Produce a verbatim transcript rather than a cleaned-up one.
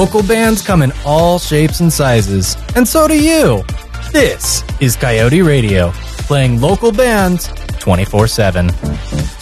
Local bands come in all shapes and sizes, and so do you. This is Coyote Radio, playing local bands twenty-four seven.